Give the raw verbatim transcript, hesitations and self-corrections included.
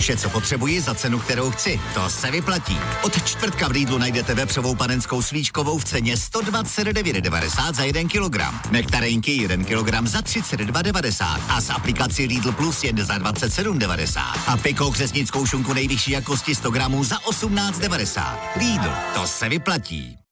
Vše, co potřebuji za cenu, kterou chci. To se vyplatí. Od čtvrtka v Lidlu najdete vepřovou panenskou svíčkovou v ceně sto dvacet devět devadesát za jeden kilogram. Nektarinky jeden kilogram za třicet dva devadesát a s aplikací Lidl Plus jen za dvacet sedm devadesát. A pikou řeznickou šunku nejvyšší jakosti sto gramů za osmnáct devadesát. Lidl, to se vyplatí.